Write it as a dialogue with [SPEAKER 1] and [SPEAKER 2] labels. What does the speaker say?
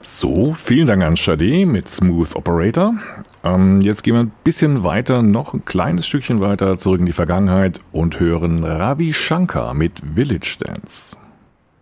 [SPEAKER 1] So, vielen Dank an Sade mit Smooth Operator. Jetzt gehen wir ein bisschen weiter, noch ein kleines Stückchen weiter zurück in die Vergangenheit und hören Ravi Shankar mit Village Dance.